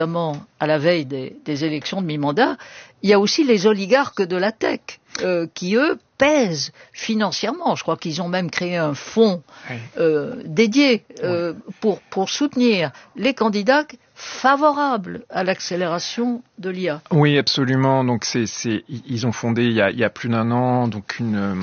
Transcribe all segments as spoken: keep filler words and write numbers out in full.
notamment à la veille des, des élections de mi-mandat, il y a aussi les oligarques de la tech euh, qui, eux, pèsent financièrement. Je crois qu'ils ont même créé un fonds euh, dédié euh, pour, pour soutenir les candidats favorables à l'accélération de l'I A. Oui, absolument. Donc, c'est, c'est, ils ont fondé il y a, il y a plus d'un an donc une... Euh,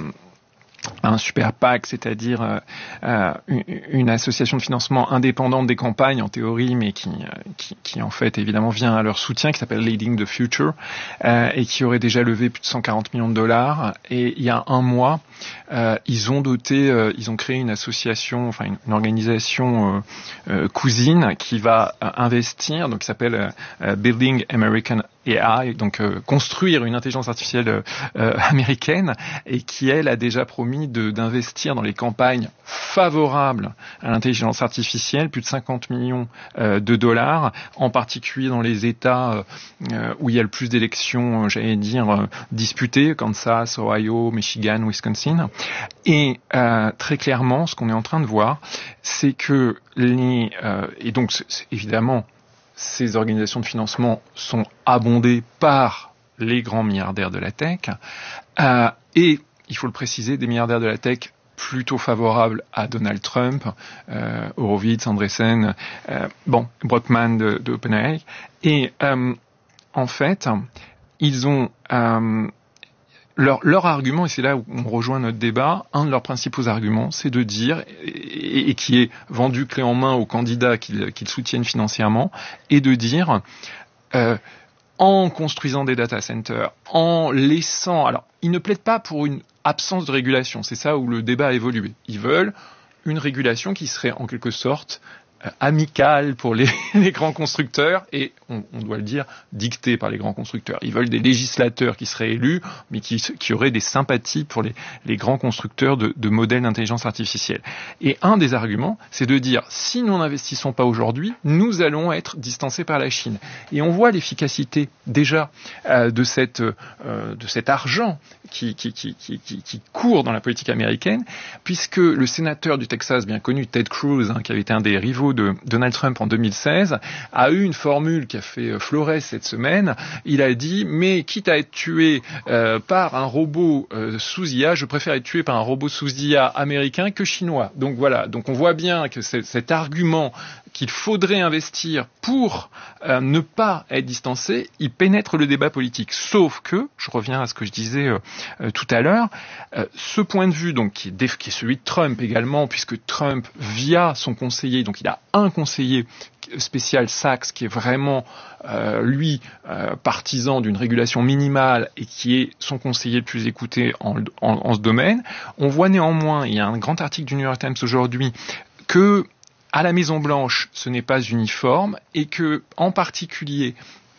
un super PAC, c'est-à-dire euh, une, une association de financement indépendante des campagnes en théorie, mais qui, qui, qui en fait évidemment vient à leur soutien, qui s'appelle Leading the Future, euh, et qui aurait déjà levé plus de cent quarante millions de dollars. Et il y a un mois, euh, ils ont doté, euh, ils ont créé une association, enfin une, une organisation euh, euh, cousine qui va euh, investir, donc qui s'appelle euh, Building American A I, donc euh, construire une intelligence artificielle euh, euh, américaine, et qui elle a déjà promis de, d'investir dans les campagnes favorables à l'intelligence artificielle, plus de cinquante millions euh, de dollars, en particulier dans les États euh, où il y a le plus d'élections, euh, j'allais dire, euh, disputées, Kansas, Ohio, Michigan, Wisconsin. Et euh, très clairement, ce qu'on est en train de voir, c'est que les... Euh, et donc, c'est, c'est, évidemment, ces organisations de financement sont abondées par les grands milliardaires de la tech, euh, et il faut le préciser, des milliardaires de la tech plutôt favorables à Donald Trump, euh, Horowitz, Andreessen, euh, bon, Brockman de, de OpenAI. Et euh, en fait, ils ont euh, leur, leur argument, et c'est là où on rejoint notre débat, un de leurs principaux arguments, c'est de dire, et, et qui est vendu clé en main aux candidats qu'ils, qu'ils soutiennent financièrement, et de dire... Euh, en construisant des data centers, en laissant... Alors, ils ne plaident pas pour une absence de régulation, c'est ça où le débat a évolué. Ils veulent une régulation qui serait en quelque sorte euh, amicale pour les, les grands constructeurs et, on, on doit le dire, dictée par les grands constructeurs. Ils veulent des législateurs qui seraient élus, mais qui, qui auraient des sympathies pour les, les grands constructeurs de, de modèles d'intelligence artificielle. Et un des arguments, c'est de dire, si nous n'investissons pas aujourd'hui, nous allons être distancés par la Chine. Et on voit l'efficacité déjà euh, de, cette, euh, de cet argent qui, qui, qui, qui, qui, qui court dans la politique américaine, puisque le sénateur du Texas bien connu, Ted Cruz, hein, qui avait été un des rivaux de Donald Trump en deux mille seize, a eu une formule qui a fait florès cette semaine. Il a dit, mais quitte à être tué euh, par un robot euh, sous I A, je préfère être tué par un robot sous I A américain que chinois. Donc voilà, donc on voit bien que c'est, cet argument qu'il faudrait investir pour euh, ne pas être distancé, il pénètre le débat politique. Sauf que, je reviens à ce que je disais euh, euh, tout à l'heure, euh, ce point de vue, donc qui est, déf- qui est celui de Trump également, puisque Trump, via son conseiller, donc il a un conseiller spécial Sachs, qui est vraiment, euh, lui, euh, partisan d'une régulation minimale et qui est son conseiller le plus écouté en, en, en ce domaine. On voit néanmoins, il y a un grand article du New York Times aujourd'hui, que à la Maison-Blanche, ce n'est pas uniforme et que, en particulier,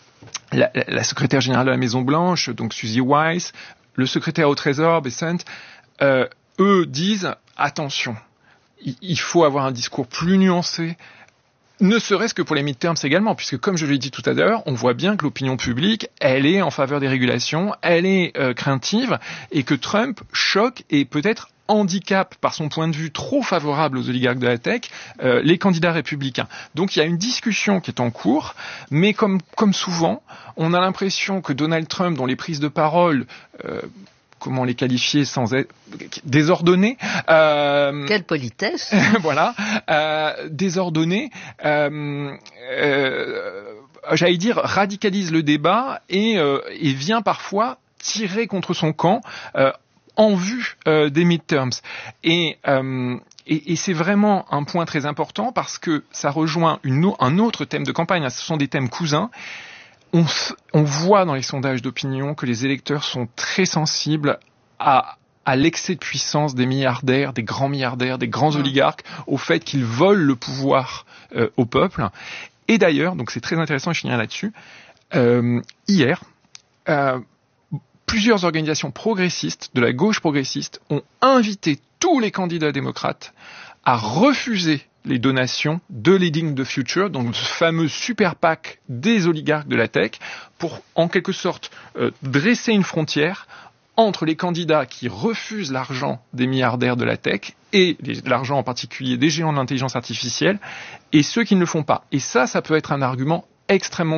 la, la, la secrétaire générale de la Maison-Blanche, donc Suzy Weiss, le secrétaire au Trésor, Bessent, euh, eux disent attention, il, il faut avoir un discours plus nuancé, ne serait-ce que pour les midterms également, puisque comme je l'ai dit tout à l'heure, on voit bien que l'opinion publique, elle est en faveur des régulations, elle est euh, craintive, et que Trump choque et peut-être handicap par son point de vue trop favorable aux oligarques de la tech, euh, les candidats républicains. Donc il y a une discussion qui est en cours, mais comme, comme souvent, on a l'impression que Donald Trump, dont les prises de parole... Euh, comment les qualifier sans être désordonnées. Euh, Quelle politesse. Voilà, euh, désordonnées. Euh, euh, j'allais dire radicalise le débat et, euh, et vient parfois tirer contre son camp euh, en vue euh, des midterms. Et, euh, et, et c'est vraiment un point très important parce que ça rejoint une, un autre thème de campagne. Ce sont des thèmes cousins. On, on voit dans les sondages d'opinion que les électeurs sont très sensibles à, à l'excès de puissance des milliardaires, des grands milliardaires, des grands oligarques, au fait qu'ils volent le pouvoir euh, au peuple. Et d'ailleurs, donc c'est très intéressant, je finirai là-dessus, euh, hier, euh, plusieurs organisations progressistes, de la gauche progressiste, ont invité tous les candidats démocrates à refuser les donations de Leading the Future, donc ce fameux super PAC des oligarques de la tech, pour en quelque sorte euh, dresser une frontière entre les candidats qui refusent l'argent des milliardaires de la tech et les, l'argent en particulier des géants de l'intelligence artificielle et ceux qui ne le font pas. Et ça, ça peut être un argument extrêmement